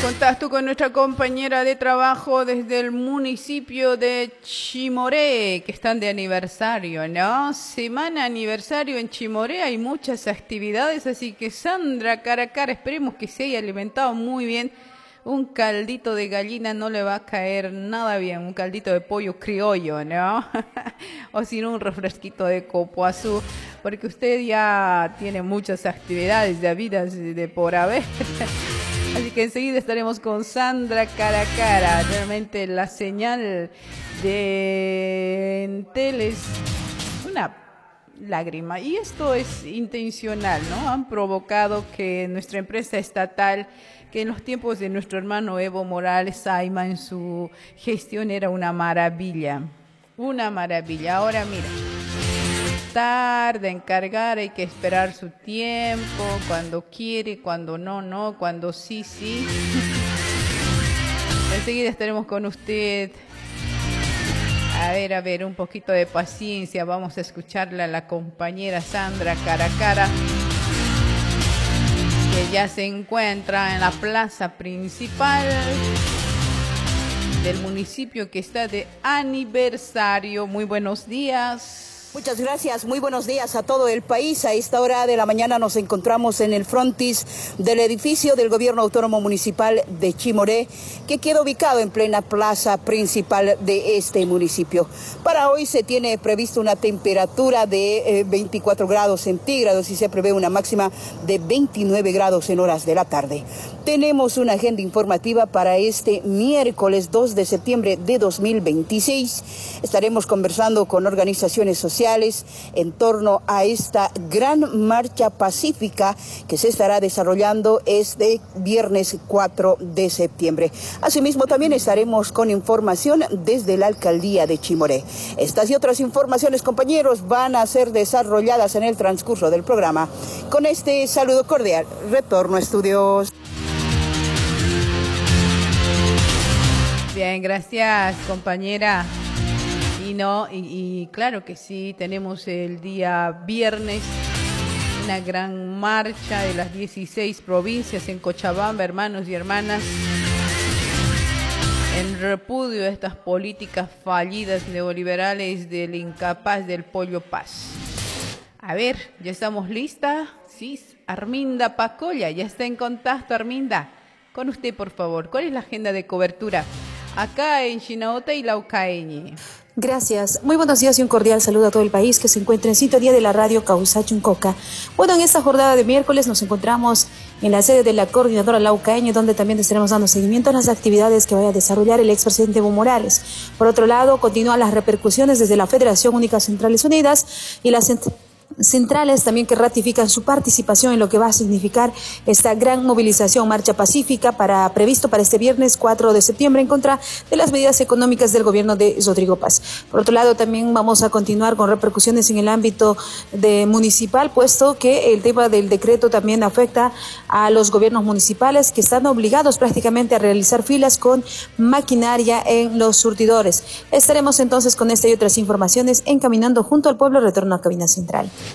Contacto con nuestra compañera de trabajo desde el municipio de Chimoré, que están de aniversario, ¿no? Semana aniversario en Chimoré, hay muchas actividades, así que Sandra cara a cara, esperemos que se haya alimentado muy bien. Un caldito de gallina no le va a caer nada bien, un caldito de pollo criollo, ¿no? O si no, un refresquito de copoazú, porque usted ya tiene muchas actividades de vidas de por haber. Así que enseguida estaremos con Sandra cara a cara. Realmente la señal de Entel es una lágrima. Y esto es intencional, ¿no? Han provocado que nuestra empresa estatal, que en los tiempos de nuestro hermano Evo Morales Saima en su gestión era una maravilla. Una maravilla. Ahora mira, tarda en cargar, hay que esperar su tiempo, cuando quiere, cuando no, cuando sí. Enseguida estaremos con usted. A ver, un poquito de paciencia, vamos a escucharla a la compañera Sandra cara a cara, que ya se encuentra en la plaza principal del municipio que está de aniversario. Muy buenos días. Muchas gracias, muy buenos días a todo el país. A esta hora de la mañana nos encontramos en el frontis del edificio del Gobierno Autónomo Municipal de Chimoré, que queda ubicado en plena plaza principal de este municipio. Para hoy se tiene previsto una temperatura de 24 grados centígrados y se prevé una máxima de 29 grados en horas de la tarde. Tenemos una agenda informativa para este miércoles 2 de septiembre de 2026. Estaremos conversando con organizaciones sociales en torno a esta gran marcha pacífica que se estará desarrollando este viernes 4 de septiembre. Asimismo, también estaremos con información desde la alcaldía de Chimoré. Estas y otras informaciones, compañeros, van a ser desarrolladas en el transcurso del programa. Con este saludo cordial, retorno a estudios. Bien, gracias, compañera. Y claro que sí, tenemos el día viernes una gran marcha de las 16 provincias en Cochabamba, hermanos y hermanas, en repudio a estas políticas fallidas neoliberales del incapaz del Pollo Paz. A ver, ¿ya estamos listas? Sí, Arminda Pacolla, ya está en contacto. Arminda, con usted, por favor, ¿cuál es la agenda de cobertura acá en Chinaota y Laucaeñe? Gracias. Muy buenos días y un cordial saludo a todo el país que se encuentra en sintonía de la radio Causachuncoca. Bueno, en esta jornada de miércoles nos encontramos en la sede de la Coordinadora Laucaeñe, donde también estaremos dando seguimiento a las actividades que vaya a desarrollar el expresidente Evo Morales. Por otro lado, continúan las repercusiones desde la Federación Única Centrales Unidas y las centrales también que ratifican su participación en lo que va a significar esta gran movilización, marcha pacífica previsto para este viernes 4 de septiembre en contra de las medidas económicas del gobierno de Rodrigo Paz. Por otro lado, también vamos a continuar con repercusiones en el ámbito municipal, puesto que el tema del decreto también afecta a los gobiernos municipales que están obligados prácticamente a realizar filas con maquinaria en los surtidores. Estaremos entonces con esta y otras informaciones encaminando junto al pueblo retorno a cabina central.